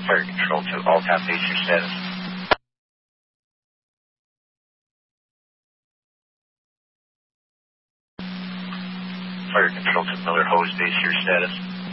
Fire control to All-Tap base your status. Fire control to Miller Hose base your status.